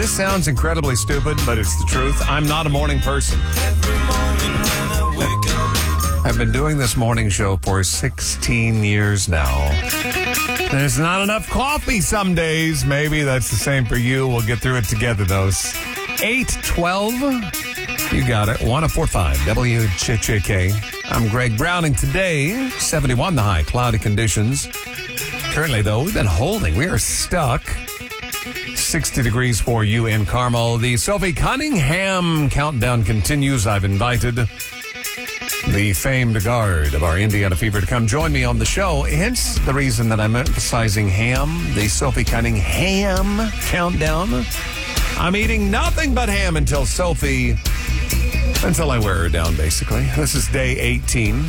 This sounds incredibly stupid, but it's the truth. I'm not a morning person. I've been doing this morning show for 16 years now. There's not enough coffee some days. Maybe that's the same for you. We'll get through it together, though. 812. You got it. 104.5 WJJK. I'm Greg Browning. Today, 71 the high. Cloudy conditions. Currently, though, we've been holding. We are stuck. 60 degrees for you in Carmel. The Sophie Cunningham countdown continues. I've invited the famed guard of our Indiana Fever to come join me on the show. Hence the reason that I'm emphasizing ham, the Sophie Cunningham countdown. I'm eating nothing but ham until I wear her down, basically. This is day 18.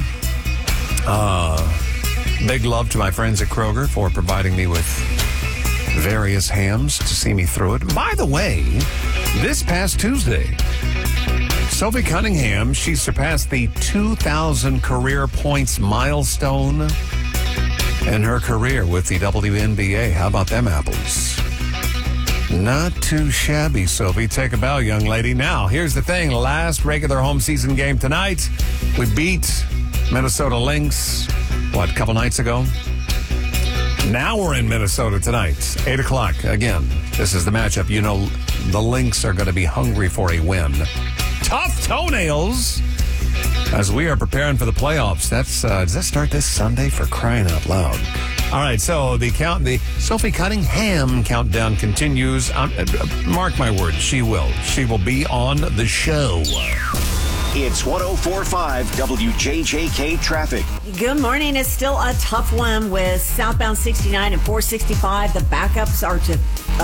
Big love to my friends at Kroger for providing me with various hams to see me through it. By the way, this past Tuesday, Sophie Cunningham, she surpassed the 2,000 career points milestone in her career with the WNBA. How about them apples? Not too shabby, Sophie. Take a bow, young lady. Now, here's the thing. Last regular home season game tonight. We beat Minnesota Lynx, a couple nights ago? Now we're in Minnesota tonight, 8 o'clock. Again, this is the matchup. You know, the Lynx are going to be hungry for a win. Tough toenails as we are preparing for the playoffs. Does that start this Sunday, for crying out loud? All right, so the Sophie Cunningham countdown continues. Mark my words, she will. She will be on the show. It's 104.5 WJJK traffic. Good morning. It's still a tough one with southbound 69 and 465. The backups are to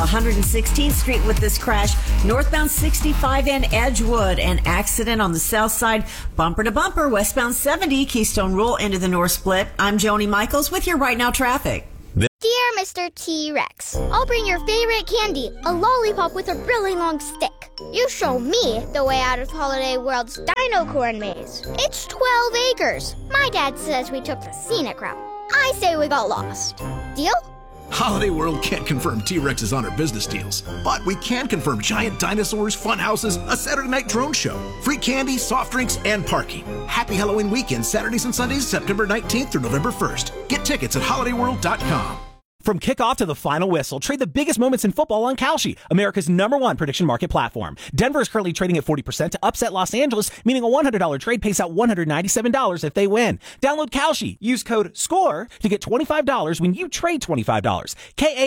116th Street with this crash. Northbound 65 in Edgewood. An accident on the south side. Bumper to bumper. Westbound 70 Keystone Rule into the north split. I'm Joni Michaels with your Right Now traffic. Dear Mr. T-Rex, I'll bring your favorite candy, a lollipop with a really long stick. You show me the way out of Holiday World's Dino Corn Maze. It's 12 acres. My dad says we took the scenic route. I say we got lost. Deal? Holiday World can't confirm T-Rex is on our business deals, but we can confirm giant dinosaurs, fun houses, a Saturday night drone show, free candy, soft drinks, and parking. Happy Halloween weekend, Saturdays and Sundays, September 19th through November 1st. Get tickets at holidayworld.com. From kickoff to the final whistle, trade the biggest moments in football on Kalshi, America's #1 prediction market platform. Denver is currently trading at 40% to upset Los Angeles, meaning a $100 trade pays out $197 if they win. Download Kalshi. Use code SCORE to get $25 when you trade $25.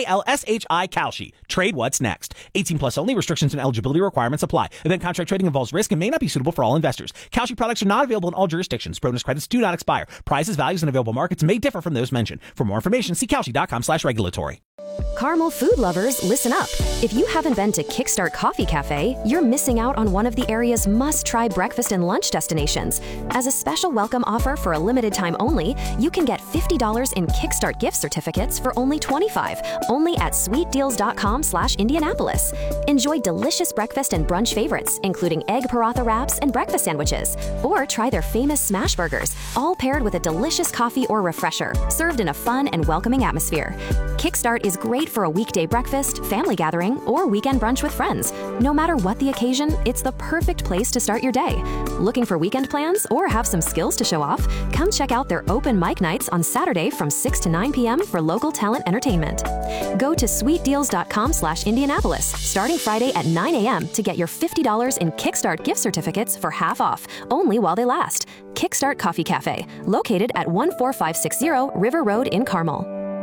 KALSHI Kalshi. Trade what's next. 18 plus only. Restrictions and eligibility requirements apply. Event contract trading involves risk and may not be suitable for all investors. Kalshi products are not available in all jurisdictions. Bonus credits do not expire. Prices, values, and available markets may differ from those mentioned. For more information, see Kalshi.com/regulatory. Carmel food lovers, listen up. If you haven't been to Kickstart Coffee Cafe, you're missing out on one of the area's must-try breakfast and lunch destinations. As a special welcome offer for a limited time only, you can get $50 in Kickstart gift certificates for only $25, only at sweetdeals.com/Indianapolis. Enjoy delicious breakfast and brunch favorites, including egg paratha wraps and breakfast sandwiches. Or try their famous smash burgers, all paired with a delicious coffee or refresher, served in a fun and welcoming atmosphere. Kickstart is great for a weekday breakfast, family gathering, or weekend brunch with friends. No matter what the occasion, it's the perfect place to start your day. Looking for weekend plans or have some skills to show off? Come check out their open mic nights on Saturday from 6 to 9 p.m. for local talent entertainment. Go to sweetdeals.com/Indianapolis starting Friday at 9 a.m. to get your $50 in Kickstart gift certificates for half off, only while they last. Kickstart Coffee Cafe, located at 14560 River Road in Carmel.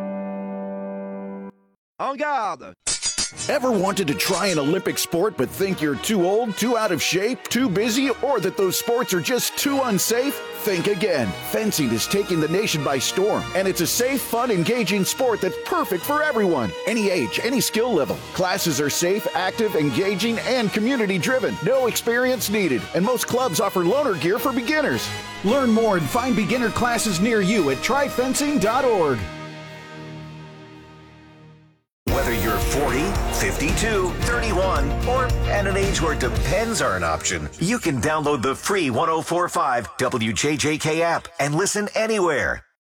En garde! Ever wanted to try an Olympic sport but think you're too old, too out of shape, too busy, or that those sports are just too unsafe? Think again. Fencing is taking the nation by storm, and it's a safe, fun, engaging sport that's perfect for everyone. Any age, any skill level. Classes are safe, active, engaging, and community-driven. No experience needed, and most clubs offer loaner gear for beginners. Learn more and find beginner classes near you at tryfencing.org. Whether you're 40, 52, 31, or at an age where depends are an option, you can download the free 104.5 WJJK app and listen anywhere.